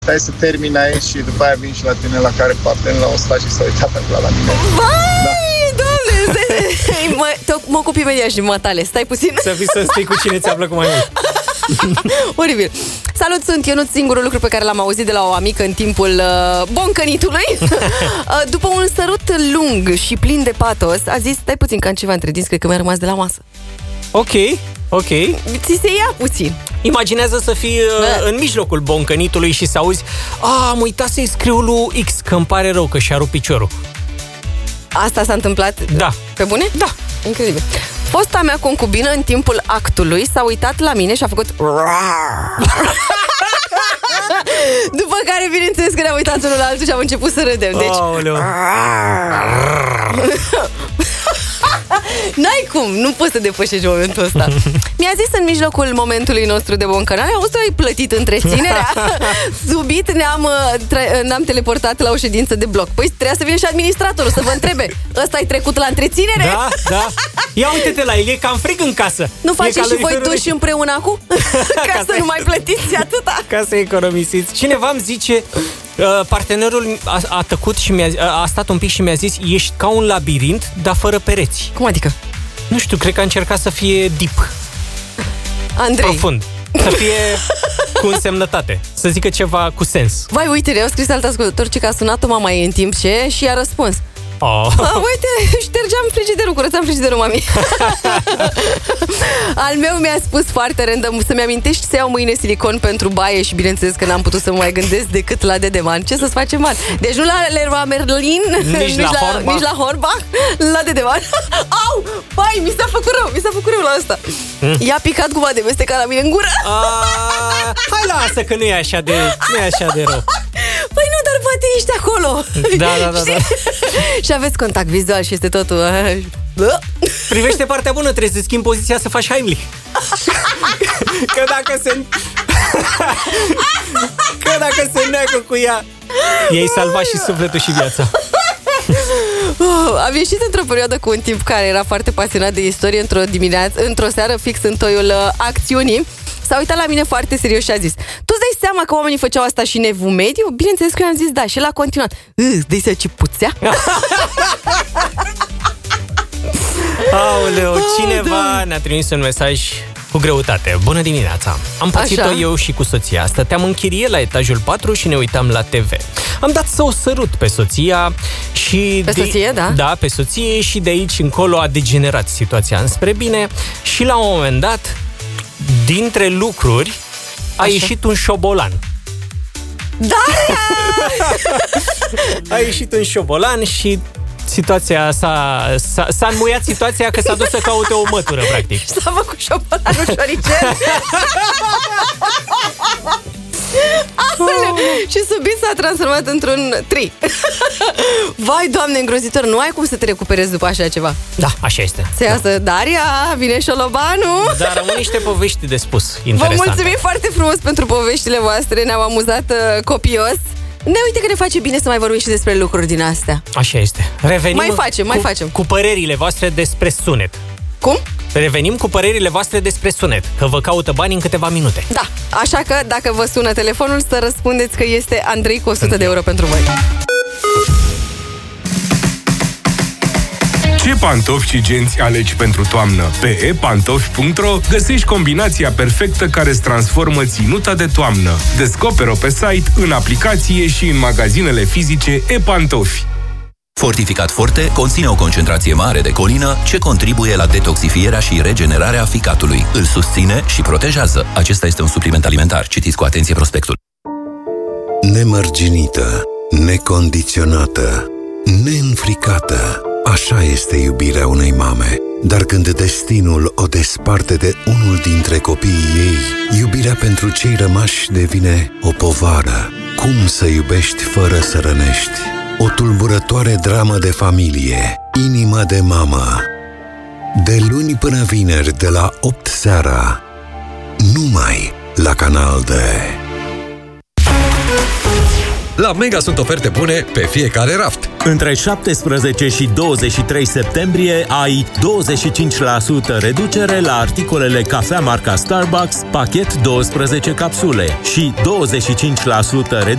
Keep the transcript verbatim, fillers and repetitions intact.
Stai să termin aici și după aia vin și la tine, la care partener la un stat și s-a uitat pentru la mine. Vai, da. Doamne, mă, mă ocup imediat și de matale. Stai puțin. Să fii să spui cu cine ți-a plăcut mai mult. Oribil. Salut, sunt Ionuț, singurul lucru pe care l-am auzit de la o amică în timpul uh, boncănitului. uh, După un sărut lung și plin de patos, a zis, stai puțin, că am ceva între dinți, cred că mi-a rămas de la masă. Ok, ok. Ți se ia puțin. Imaginează să fii uh, în mijlocul boncănitului și să auzi: a, am uitat să-i scriu lui X că îmi pare rău că și-a rupt piciorul. Asta s-a întâmplat? Da. Pe bune? Da. Incredibil. Fosta mea concubină în timpul actului s-a uitat la mine și a făcut după care, bineînțeles, că ne-am uitat unul la altul și am început să râdem. Deci n-ai cum, nu poți să depășești momentul ăsta. Mi-a zis în mijlocul momentului nostru de boncănare: auzi, tu ai plătit întreținerea? Subit ne-am, tre- ne-am teleportat la o ședință de bloc. Păi trebuia să vină și administratorul să vă întrebe: ăsta ai trecut la întreținere? Da, da. Ia uite-te la el, e cam frig în casă. Nu faceți și voi duși împreună acum? Ca, ca să nu mai plătiți atâta. Ca să economisiți. Cineva îmi zice, uh, partenerul a, a tăcut și mi-a, a stat un pic și mi-a zis: ești ca un labirint, dar fără pereți. Cum adică? Nu știu, cred că a încercat să fie deep. Andrei. Profund. Să fie cu însemnătate. Să zică ceva cu sens. Vai, uite, ne-au scris alt ascultător ce că a sunat-o mama ei în timp ce și a răspuns: oh. A, uite, ștergeam frigiderul, curățam frigiderul, mami. Al meu mi-a spus foarte random să-mi amintești să iau mâine silicon pentru baie și bineînțeles că n-am putut să mă mai gândesc decât la Dedeman. Ce să-ți facem, man? Deci nu la Leroy Merlin, nici, nici, la, la nici la Horbach, la Dedeman. Au! Bai, mi s-a făcut rău, mi s-a făcut rău la asta. Mm. I-a picat cumva de mestecat la mine în gură. A, hai lasă că nu e așa de, nu e așa de rău. Păi nu, dar poate ești acolo. Da, da, da, da. Și aveți contact vizual și este totul. Privește partea bună, trebuie să schimbi poziția să faci Heimlich. Că dacă se Că dacă se neagă cu ea, i-ai salvat și sufletul și viața. Am ieșit într-o perioadă cu un tip care era foarte pasionat de istorie. Într-o dimineață, într-o seară, fix în toiul uh, acțiunii, s-a uitat la mine foarte serios și a zis: tu îți dai seama că oamenii făceau asta și în Evul Mediu? Bineînțeles că eu am zis da. Și el a continuat: îți dai seama ce puțea? Aoleu, cineva ne-a trimis un mesaj cu greutate. Bună dimineața! Am pățit-o Așa. eu și cu soția. Stăteam în chirie la etajul patru și ne uitam la T V. Am dat să o sărut pe soția și... Pe de... soție, da? Da, pe soție, și de aici încolo a degenerat situația înspre bine și la un moment dat, dintre lucruri, a Așa. ieșit un șobolan. Da! A ieșit un șobolan și situația s-a, s-a, s-a înmuiat situația că s-a dus să caute o mătură, practic. S-a făcut șobolanul șoricel. Și subit s-a transformat într-un tri. Vai, Doamne, îngrozitor. Nu ai cum să te recuperezi după așa ceva. Da, așa este. Se iasă Daria, vine șolobanul. Dar rămân niște povești de spus interesante. Vă mulțumim foarte frumos pentru poveștile voastre. Ne-au amuzat uh, copios. Ne uite că ne face bine să mai vorbim și despre lucruri din astea. Așa este. Revenim Mai facem, mai cu, facem. cu părerile voastre despre sunet. Cum? Revenim cu părerile voastre despre sunet, că vă caută bani în câteva minute. Da, așa că dacă vă sună telefonul, să răspundeți că este Andrei cu o sută de euro pentru voi. Ce pantofi și genți alegi pentru toamnă? Pe e pantofi punct ro găsești combinația perfectă care îți transformă ținuta de toamnă. Descoperă-o pe site, în aplicație și în magazinele fizice e-pantofi. Fortificat Forte conține o concentrație mare de colină ce contribuie la detoxifierea și regenerarea ficatului. Îl susține și protejează. Acesta este un supliment alimentar. Citiți cu atenție prospectul. Nemărginită, necondiționată, neînfricată. Așa este iubirea unei mame. Dar când destinul o desparte de unul dintre copiii ei, iubirea pentru cei rămași devine o povară. Cum să iubești fără să rănești? O tulburătoare dramă de familie, Inima de mamă. De luni până vineri, de la opt seara, numai la Canal D. La Mega sunt oferte bune pe fiecare raft. Între șaptesprezece și douăzeci și trei septembrie ai douăzeci și cinci la sută reducere la articolele cafea marca Starbucks, pachet douăsprezece capsule și douăzeci și cinci la sută reducere